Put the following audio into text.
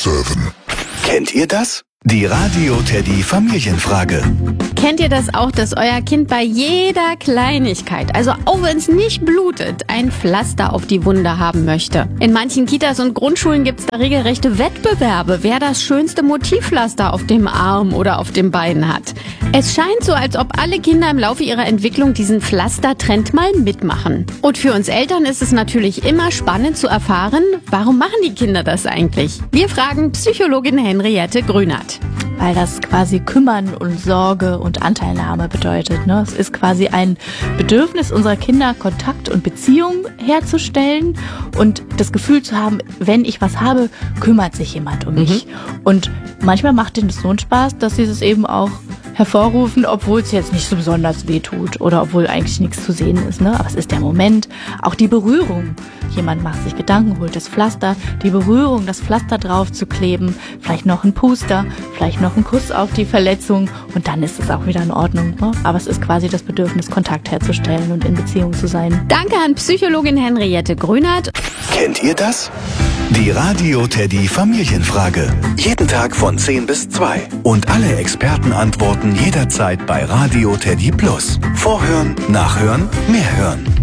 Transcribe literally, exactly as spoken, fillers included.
seven. Kennt ihr das? Die Radio Teddy Familienfrage. Kennt ihr das auch, dass euer Kind bei jeder Kleinigkeit, also auch wenn es nicht blutet, ein Pflaster auf die Wunde haben möchte? In manchen Kitas und Grundschulen gibt es da regelrechte Wettbewerbe, wer das schönste Motivpflaster auf dem Arm oder auf dem Bein hat. Es scheint so, als ob alle Kinder im Laufe ihrer Entwicklung diesen Pflastertrend mal mitmachen. Und für uns Eltern ist es natürlich immer spannend zu erfahren, warum machen die Kinder das eigentlich? Wir fragen Psychologin Henriette Grünert. Weil das quasi Kümmern und Sorge und Anteilnahme bedeutet. Ne? Es ist quasi ein Bedürfnis unserer Kinder, Kontakt und Beziehung herzustellen und das Gefühl zu haben, wenn ich was habe, kümmert sich jemand um mich. Mhm. Und manchmal macht denen das so einen Spaß, dass sie es eben auch hervorrufen, obwohl es jetzt nicht so besonders weh tut oder obwohl eigentlich nichts zu sehen ist. Ne? Aber es ist der Moment, auch die Berührung. Jemand macht sich Gedanken, holt das Pflaster, die Berührung, das Pflaster drauf zu kleben, vielleicht noch ein Puster, vielleicht noch ein Kuss auf die Verletzung und dann ist es auch wieder in Ordnung. Ne? Aber es ist quasi das Bedürfnis, Kontakt herzustellen und in Beziehung zu sein. Danke an Psychologin Henriette Grünert. Kennt ihr das? Die Radio Teddy Familienfrage. Jeden Tag von zehn bis zwei. Und alle Experten antworten jederzeit bei Radio Teddy Plus. Vorhören, nachhören, mehr hören.